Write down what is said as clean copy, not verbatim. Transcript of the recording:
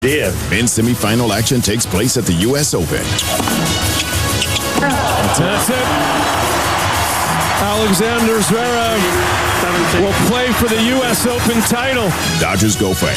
Yeah. Men's semifinal action takes place at the U.S. Open. That's it. Alexander Zverev will play for the U.S. Open title. Dodgers go for